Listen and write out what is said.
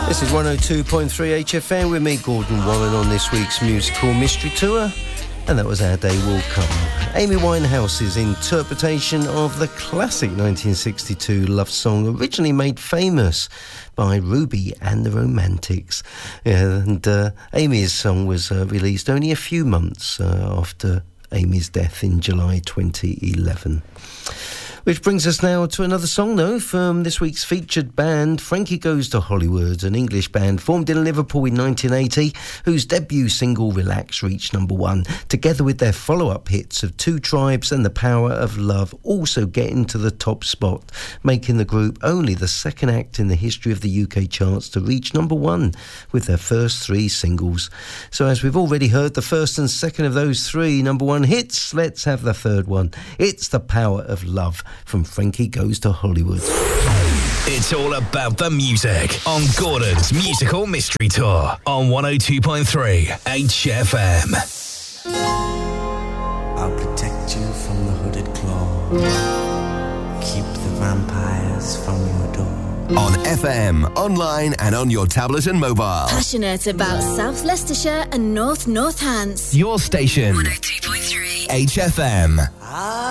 This is 102.3 HFM with me, Gordon Warren, on this week's musical mystery tour. And that was Our Day Will Come. Amy Winehouse's interpretation of the classic 1962 love song, originally made famous by Ruby and the Romantics. And Amy's song was released only a few months after Amy's death in July 2011. Which brings us now to another song, though, from this week's featured band, Frankie Goes to Hollywood, an English band formed in Liverpool in 1980, whose debut single, Relax, reached number one, together with their follow-up hits of Two Tribes and The Power of Love, also getting to the top spot, making the group only the second act in the history of the UK charts to reach number one with their first three singles. So as we've already heard the first and second of those three number one hits, let's have the third one. It's The Power of Love from Frankie Goes to Hollywood. It's all about the music on Gordon's Musical Mystery Tour on 102.3 HFM. I'll protect you from the hooded claw. Keep the vampires from your door. On FM, online and on your tablet and mobile. Passionate about South Leicestershire and North Northants. Your station. 102.3 HFM.